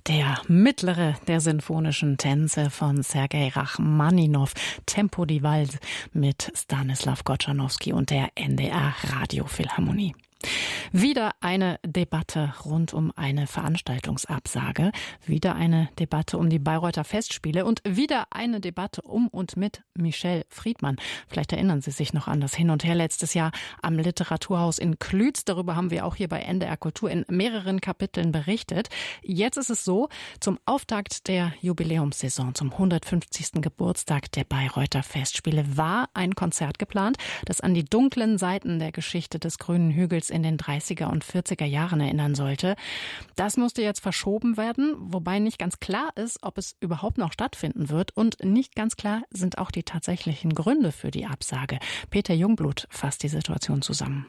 Der mittlere der sinfonischen Tänze von Sergei Rachmaninow, Tempo di Wald mit Stanislaw Goczanowski und der NDR Radiophilharmonie. Wieder eine Debatte rund um eine Veranstaltungsabsage, wieder eine Debatte um die Bayreuther Festspiele und wieder eine Debatte um und mit Michel Friedmann. Vielleicht erinnern Sie sich noch an das Hin und Her letztes Jahr am Literaturhaus in Klütz. Darüber haben wir auch hier bei NDR Kultur in mehreren Kapiteln berichtet. Jetzt ist es so, zum Auftakt der Jubiläumssaison, zum 150. Geburtstag der Bayreuther Festspiele war ein Konzert geplant, das an die dunklen Seiten der Geschichte des Grünen Hügels in den 30er und 40er Jahren erinnern sollte. Das musste jetzt verschoben werden, wobei nicht ganz klar ist, ob es überhaupt noch stattfinden wird. Und nicht ganz klar sind auch die tatsächlichen Gründe für die Absage. Peter Jungblut fasst die Situation zusammen.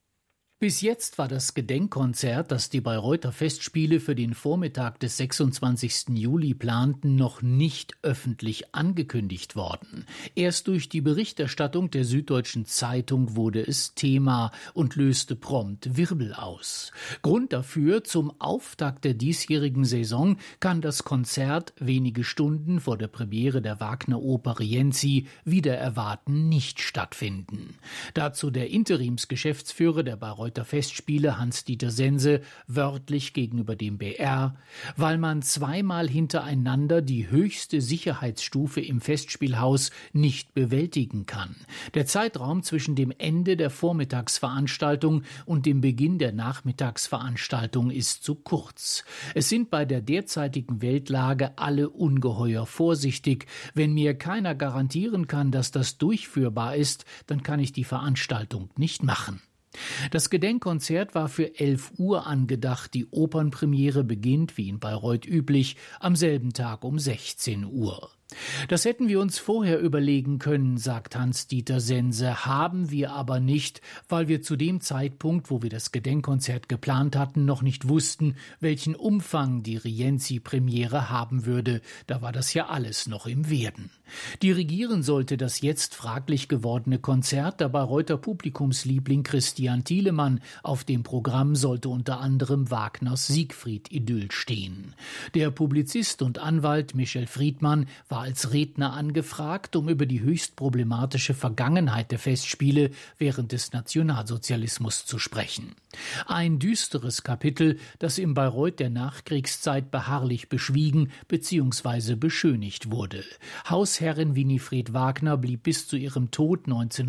Bis jetzt war das Gedenkkonzert, das die Bayreuther Festspiele für den Vormittag des 26. Juli planten, noch nicht öffentlich angekündigt worden. Erst durch die Berichterstattung der Süddeutschen Zeitung wurde es Thema und löste prompt Wirbel aus. Grund dafür: zum Auftakt der diesjährigen Saison kann das Konzert wenige Stunden vor der Premiere der Wagner-Oper Rienzi wider Erwarten nicht stattfinden. Dazu der Interimsgeschäftsführer der Bayreuther Festspiele Hans-Dieter Sense wörtlich gegenüber dem BR: weil man zweimal hintereinander die höchste Sicherheitsstufe im Festspielhaus nicht bewältigen kann. Der Zeitraum zwischen dem Ende der Vormittagsveranstaltung und dem Beginn der Nachmittagsveranstaltung ist zu kurz. Es sind bei der derzeitigen Weltlage alle ungeheuer vorsichtig. Wenn mir keiner garantieren kann, dass das durchführbar ist, dann kann ich die Veranstaltung nicht machen. Das Gedenkkonzert war für 11 Uhr angedacht. Die Opernpremiere beginnt, wie in Bayreuth üblich, am selben Tag um 16 Uhr. Das hätten wir uns vorher überlegen können, sagt Hans-Dieter Sense, haben wir aber nicht, weil wir zu dem Zeitpunkt, wo wir das Gedenkkonzert geplant hatten, noch nicht wussten, welchen Umfang die Rienzi-Premiere haben würde. Da war das ja alles noch im Werden. Dirigieren sollte das jetzt fraglich gewordene Konzert der Bayreuther Publikumsliebling Christian Thielemann. Auf dem Programm sollte unter anderem Wagners Siegfried-Idyll stehen. Der Publizist und Anwalt Michel Friedmann war als Redner angefragt, um über die höchst problematische Vergangenheit der Festspiele während des Nationalsozialismus zu sprechen. Ein düsteres Kapitel, das im Bayreuth der Nachkriegszeit beharrlich beschwiegen bzw. beschönigt wurde. Hausherrin Winifred Wagner blieb bis zu ihrem Tod